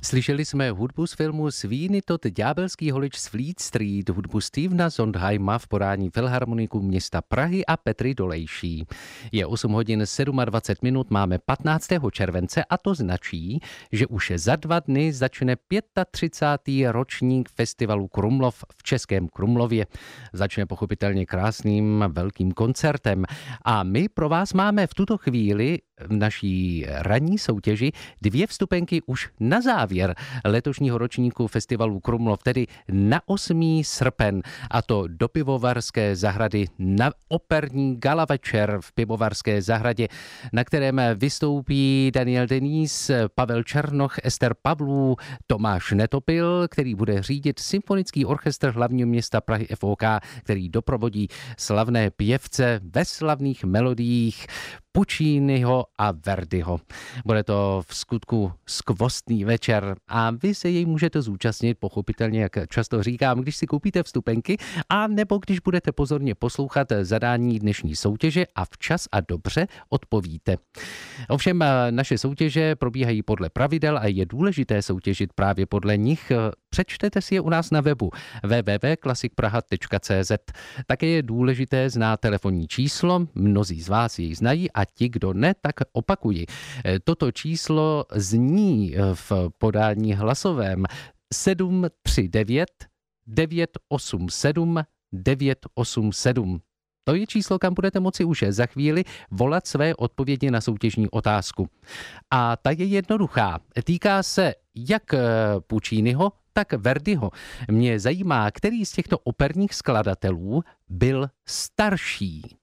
Slyšeli jsme hudbu z filmu Sweeney Todd, ďábelský holič z Fleet Street, hudbu Stevena Sondheima v podání Filharmoniku města Prahy a Petry Dolejší. Je 8 hodin 27 minut, máme 15. července a to značí, že už za 2 dny začne 35. ročník festivalu Krumlov v Českém Krumlově. Začne pochopitelně krásným velkým koncertem a my pro vás máme v tuto chvíli v naší ranní soutěži 2 vstupenky už na závěr letošního ročníku festivalu Krumlov, tedy na 8. srpen, a to do Pivovarské zahrady na operní gala večer v Pivovarské zahradě, na kterém vystoupí Daniel Denis, Pavel Černoch, Ester Pavlů, Tomáš Netopil, který bude řídit Symfonický orchestr hlavního města Prahy FOK, který doprovodí slavné pěvce ve slavných melodiích Pucciniho a Verdiho. Bude to v skutku skvostný večer a vy se jej můžete zúčastnit, pochopitelně, jak často říkám, když si koupíte vstupenky a nebo když budete pozorně poslouchat zadání dnešní soutěže a včas a dobře odpovíte. Ovšem naše soutěže probíhají podle pravidel a je důležité soutěžit právě podle nich. Přečtete si je u nás na webu www.klassikpraha.cz. Také je důležité znát telefonní číslo, mnozí z vás jej znají a ti, kdo ne, tak opakuji. Toto číslo zní v podání hlasovém 739 987 987. To je číslo, kam budete moci už za chvíli volat své odpovědi na soutěžní otázku. A ta je jednoduchá. Týká se jak Pucciniho, tak Verdiho. Mě zajímá, který z těchto operních skladatelů byl starší.